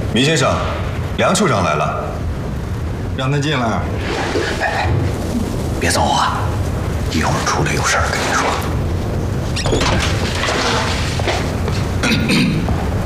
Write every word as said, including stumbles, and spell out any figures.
米先生，梁处长来了， 让他进来。 哎，别走啊！一会儿出来有事儿跟你说。